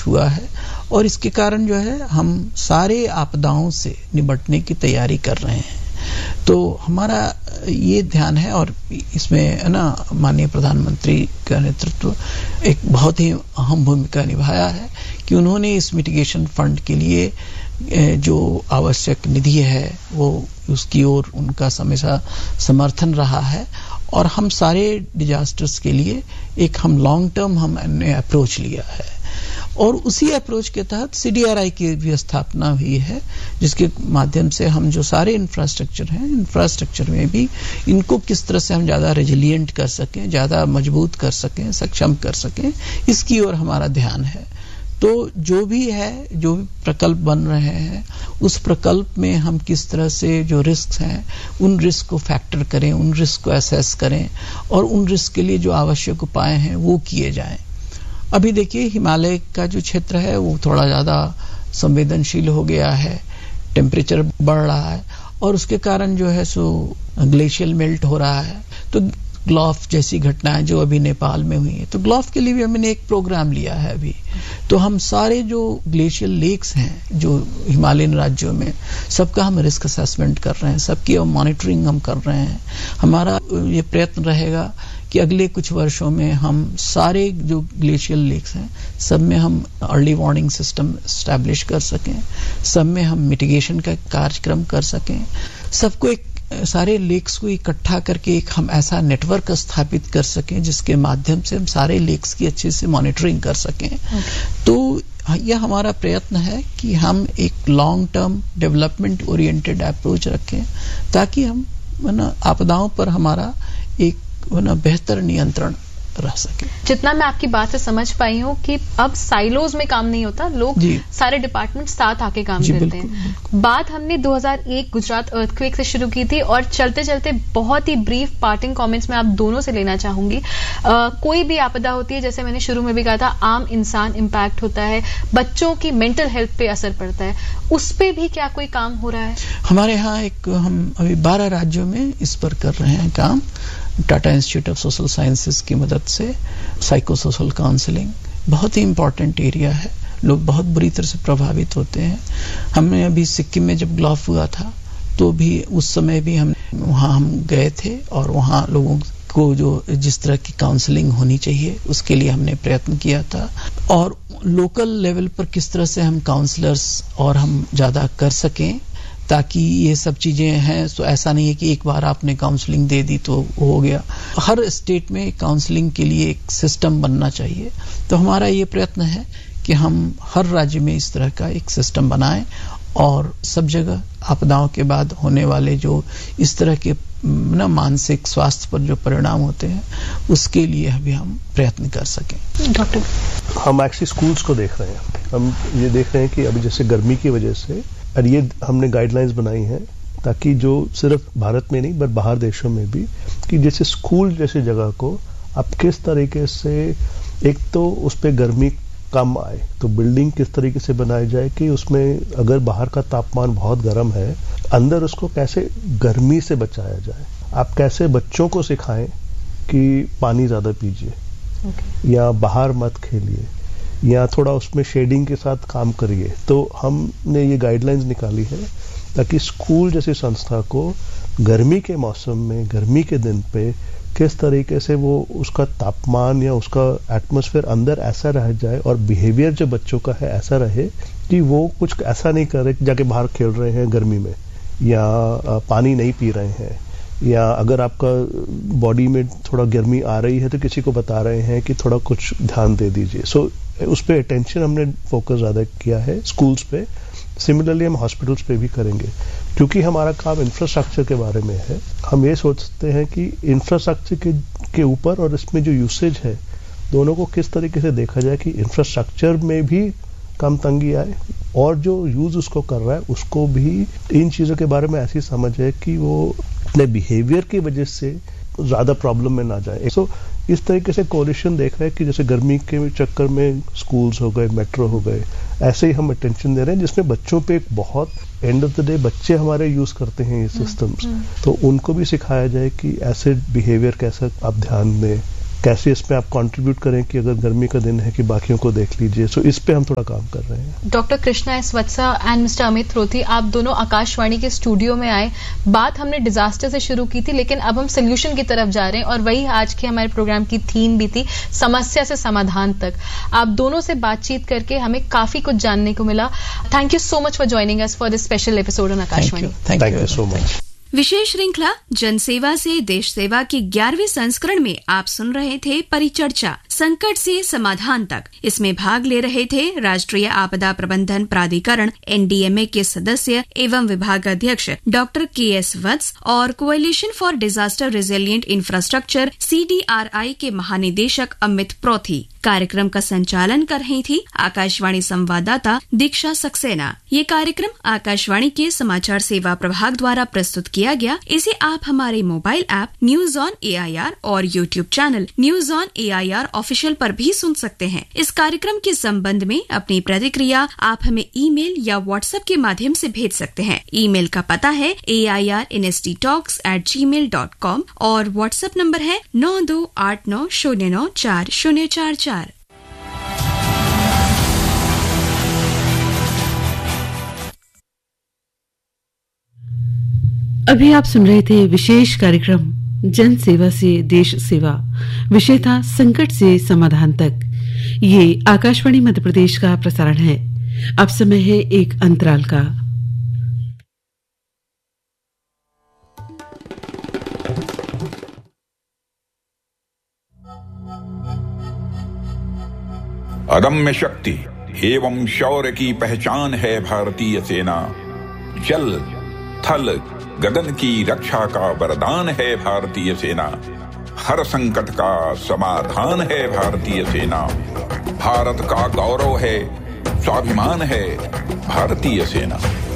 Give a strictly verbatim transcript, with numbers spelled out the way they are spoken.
हुआ है और इसके कारण जो है हम सारे आपदाओं से निपटने की तैयारी कर रहे हैं। तो हमारा ये ध्यान है और इसमें है ना माननीय प्रधानमंत्री का नेतृत्व एक बहुत ही अहम भूमिका निभाया है कि उन्होंने इस मिटिगेशन फंड के लिए जो आवश्यक निधि है वो उसकी ओर उनका हमेशा समर्थन रहा है और हम सारे डिजास्टर्स के लिए एक हम लॉन्ग टर्म हमने अप्रोच लिया है और उसी अप्रोच के तहत सीडीआरआई की भी स्थापना हुई है, जिसके माध्यम से हम जो सारे इंफ्रास्ट्रक्चर हैं इंफ्रास्ट्रक्चर में भी इनको किस तरह से हम ज्यादा रेजिलिएंट कर सकें, ज्यादा मजबूत कर सकें, सक्षम कर सकें, इसकी ओर हमारा ध्यान है। तो जो भी है, जो भी प्रकल्प बन रहे हैं उस प्रकल्प में हम किस तरह से जो रिस्क हैं उन रिस्क को फैक्टर करें, उन रिस्क को असेस करें और उन रिस्क के लिए जो आवश्यक उपाय हैं वो किए जाएं। अभी देखिए हिमालय का जो क्षेत्र है वो थोड़ा ज्यादा संवेदनशील हो गया है, टेम्परेचर बढ़ रहा है और उसके कारण जो है सो ग्लेशियल मेल्ट हो रहा है। तो ग्लॉफ जैसी घटनाएं जो अभी नेपाल में हुई है, तो ग्लॉफ के लिए भी हमने एक प्रोग्राम लिया है अभी। तो हम सारे जो ग्लेशियल लेक्स हैं जो हिमालयन राज्यों में, सबका हम रिस्क असेसमेंट कर रहे हैं, सबकी मॉनिटरिंग हम कर रहे हैं। हमारा ये प्रयत्न रहेगा कि अगले कुछ वर्षों में हम सारे जो ग्लेशियल लेक्स हैं सब में हम अर्ली वार्निंग सिस्टम एस्टैब्लिश कर सकें, सब में हम मिटिगेशन का कार्यक्रम कर सकें, सबको एक सारे लेक्स को इकट्ठा करके एक हम ऐसा नेटवर्क स्थापित कर सकें जिसके माध्यम से हम सारे लेक्स की अच्छे से मॉनिटरिंग कर सकें। okay. तो यह हमारा प्रयत्न है कि हम एक long term development oriented approach रखें ताकि हम ना आपदाओं पर हमारा एक ना बेहतर नियंत्रण रह सके। जितना मैं आपकी बात से समझ पाई हूँ कि अब साइलोज में काम नहीं होता, लोग सारे डिपार्टमेंट साथ आके काम करते बिल्कुल, हैं। बिल्कुल। बात हमने दो हज़ार एक गुजरात अर्थक्वेक से शुरू की थी और चलते चलते बहुत ही ब्रीफ पार्टिंग कमेंट्स में आप दोनों से लेना चाहूंगी। आ, कोई भी आपदा होती है, जैसे मैंने शुरू में भी कहा था, आम इंसान इम्पैक्ट होता है, बच्चों की मेंटल हेल्थ पे असर पड़ता है, उस पे भी क्या कोई काम हो रहा है? हमारे यहाँ एक हम अभी बारह राज्यों में इस पर कर रहे हैं काम, Tata institute of social sciences की मदद से। साइको सोशल काउंसलिंग बहुत ही इंपॉर्टेंट एरिया है, लोग बहुत बुरी तरह से प्रभावित होते हैं। हमने अभी सिक्किम में जब ग्लॉफ हुआ था तो भी उस समय भी हम वहाँ हम गए थे और वहाँ लोगों को जो जिस तरह की काउंसलिंग होनी चाहिए उसके लिए हमने प्रयत्न किया था। और लोकल लेवल पर किस तरह से हम काउंसलर्स और हम ज्यादा कर सकें ताकि ये सब चीजें हैं। तो ऐसा नहीं है कि एक बार आपने काउंसलिंग दे दी तो हो गया, हर स्टेट में काउंसलिंग के लिए एक सिस्टम बनना चाहिए। तो हमारा ये प्रयत्न है कि हम हर राज्य में इस तरह का एक सिस्टम बनाएं और सब जगह आपदाओं के बाद होने वाले जो इस तरह के ना मानसिक स्वास्थ्य पर जो परिणाम होते हैं उसके लिए अभी हम प्रयत्न कर सकें। डॉक्टर, हम एक्चुअली स्कूल्स को देख रहे हैं, हम ये देख रहे हैं कि अभी जैसे गर्मी की वजह से, और ये हमने गाइडलाइंस बनाई हैं ताकि जो सिर्फ भारत में नहीं बट बाहर देशों में भी, कि जैसे स्कूल जैसी जगह को आप किस तरीके से, एक तो उस पर गर्मी कम आए तो बिल्डिंग किस तरीके से बनाई जाए कि उसमें अगर बाहर का तापमान बहुत गर्म है, अंदर उसको कैसे गर्मी से बचाया जाए। आप कैसे बच्चों को सिखाएं कि पानी ज्यादा पीजिए, okay. या बाहर मत खेलिए, या थोड़ा उसमें शेडिंग के साथ काम करिए। तो हमने ये गाइडलाइंस निकाली है ताकि स्कूल जैसी संस्था को गर्मी के मौसम में, गर्मी के दिन पे किस तरीके से वो उसका तापमान या उसका एटमॉस्फेयर अंदर ऐसा रह जाए और बिहेवियर जो बच्चों का है ऐसा रहे कि वो कुछ ऐसा नहीं कर रहे जाके बाहर खेल रहे हैं गर्मी में, या पानी नहीं पी रहे हैं, या अगर आपका बॉडी में थोड़ा गर्मी आ रही है तो किसी को बता रहे हैं कि थोड़ा कुछ ध्यान दे दीजिए। सो so, उस पर अटेंशन हमने फोकस ज्यादा किया है स्कूल्स पे। सिमिलरली हम हॉस्पिटल्स पे भी करेंगे क्योंकि हमारा काम इंफ्रास्ट्रक्चर के बारे में है। हम ये सोचते हैं कि इंफ्रास्ट्रक्चर के के ऊपर और इसमें जो यूसेज है दोनों को किस तरीके से देखा जाए कि इंफ्रास्ट्रक्चर में भी कम तंगी आए और जो यूज उसको कर रहा है उसको भी इन चीजों के बारे में ऐसी समझ है कि वो अपने बिहेवियर की वजह से ज्यादा प्रॉब्लम में ना जाए। सो so, इस तरीके से कोलिशन देख रहे हैं कि जैसे गर्मी के चक्कर में स्कूल्स हो गए, मेट्रो हो गए, ऐसे ही हम अटेंशन दे रहे हैं जिसमें बच्चों पे एक बहुत एंड ऑफ द डे बच्चे हमारे यूज करते हैं ये सिस्टम्स, तो उनको भी सिखाया जाए कि ऐसे बिहेवियर कैसे आप ध्यान दें कैसे इसमें आप कंट्रीब्यूट करें कि अगर गर्मी का दिन है कि बाकियों को देख लीजिए। सो इस पे हम थोड़ा काम कर रहे हैं। Doctor Krishna S वत्सा and mister Amit रोथी, आप दोनों आकाशवाणी के स्टूडियो में आए। बात हमने डिजास्टर से शुरू की थी, लेकिन अब हम सोल्यूशन की तरफ जा रहे हैं और वही आज के हमारे प्रोग्राम की थीम भी थी, समस्या से समाधान तक। आप दोनों से बातचीत करके हमें काफी कुछ जानने को मिला। Thank you so much for joining us for this special episode on Akashvani. Thank you so much. विशेष श्रृंखला जनसेवा से देश सेवा की ग्यारहवीं संस्करण में आप सुन रहे थे परिचर्चा, संकट से समाधान तक। इसमें भाग ले रहे थे राष्ट्रीय आपदा प्रबंधन प्राधिकरण एनडीएमए के सदस्य एवं विभागाध्यक्ष डॉक्टर के एस वत्स और coalition for disaster resilient infrastructure CDRI के महानिदेशक अमित प्रोथी। कार्यक्रम का संचालन कर रही थी आकाशवाणी संवाददाता दीक्षा सक्सेना। ये कार्यक्रम आकाशवाणी के समाचार सेवा प्रभाग द्वारा प्रस्तुत किया गया। इसे आप हमारे mobile app news on AIR और YouTube channel news on AIR official पर भी सुन सकते हैं। इस कार्यक्रम के संबंध में अपनी प्रतिक्रिया आप हमें ईमेल या व्हाट्सएप के माध्यम से भेज सकते हैं। ईमेल का पता है ए I R N S T talks eight ji mail dot com और व्हाट्सएप नंबर है नौ दो आठ नौ शून्य नौ चार शून्य चार चार। अभी आप सुन रहे थे विशेष कार्यक्रम जन सेवा से देश सेवा। विषय था संकट से समाधान तक। ये आकाशवाणी मध्य प्रदेश का प्रसारण है। अब समय है एक अंतराल का। अदम्य शक्ति एवं शौर्य की पहचान है भारतीय सेना। जल थल गगन की रक्षा का वरदान है भारतीय सेना। हर संकट का समाधान है भारतीय सेना। भारत का गौरव है, स्वाभिमान है भारतीय सेना।